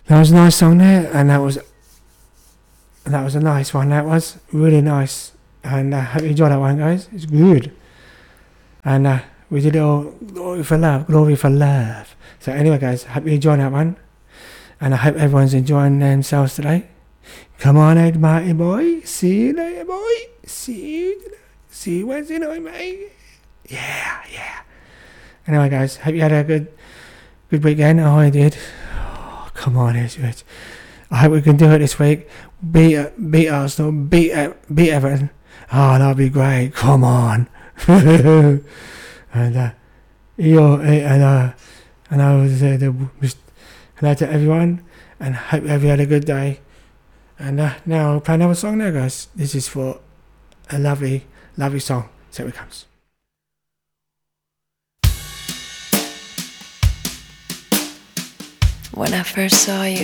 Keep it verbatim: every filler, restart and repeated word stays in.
That was a nice song there, and that was that was a nice one. That was really nice, and I uh, hope you enjoyed that one, guys. It's good, and uh, we did it all glory for love, glory for love. So anyway, guys, hope you enjoyed that one, and I hope everyone's enjoying themselves today. Come on, Ed Martin boy. See you later, boy. See you. See you Wednesday night, mate. Yeah, yeah. Anyway, guys, hope you had a good, good weekend. Oh, I did. Oh, come on, Edgeworth. I hope we can do it this week. Beat, beat Arsenal. Beat, beat Everton. Oh, that'll be great. Come on. and uh, you're, and uh, and I was uh, the, hello to everyone, and hope you had a good day. And uh, now I'll play another song now, guys. This is for a lovely, lovely song. So here it comes. When I first saw you,